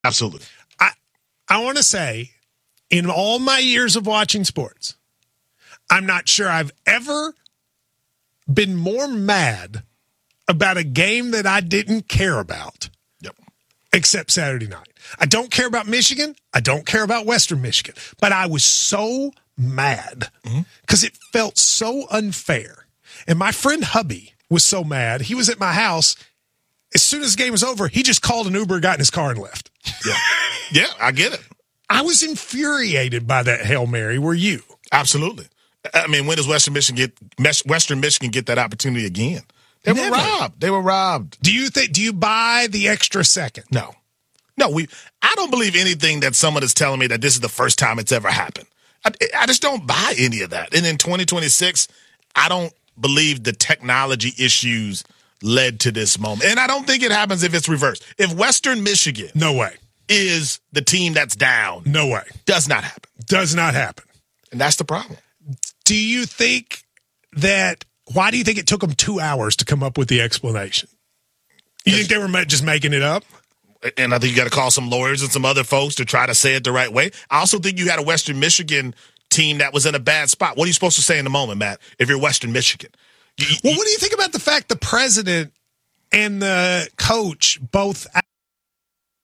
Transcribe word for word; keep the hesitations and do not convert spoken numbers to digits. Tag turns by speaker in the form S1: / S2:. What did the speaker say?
S1: Absolutely.
S2: I I want to say, in all my years of watching sports, I'm not sure I've ever been more mad about a game that I didn't care about.
S1: Yep.
S2: Except Saturday night. I don't care about Michigan. I don't care about Western Michigan. But I was so mad because mm-hmm. it felt so unfair. And my friend Hubby was so mad. He was at my house. As soon as the game was over, he just called an Uber, got in his car, and left.
S1: Yeah, yeah, I get it.
S2: I was infuriated by that Hail Mary. Were you?
S1: Absolutely. I mean, when does Western Michigan get Western Michigan get that opportunity again? They
S2: Never.
S1: were robbed. They were robbed.
S2: Do you think? Do you buy the extra second?
S1: No, no. We. I don't believe anything that someone is telling me that this is the first time it's ever happened. I, I just don't buy any of that. And in twenty twenty-six, I don't believe the technology issues led to this moment. And I don't think it happens if it's reversed. If Western Michigan,
S2: no way,
S1: is the team that's down,
S2: no way,
S1: does not happen.
S2: Does not happen.
S1: And that's the problem.
S2: Do you think that? Why do you think it took them two hours to come up with the explanation? You think they were just making it up?
S1: And I think you got to call some lawyers and some other folks to try to say it the right way. I also think you had a Western Michigan team that was in a bad spot. What are you supposed to say in the moment, Matt, if you're Western Michigan? You,
S2: well,
S1: you,
S2: what do you think about the fact the president and the coach both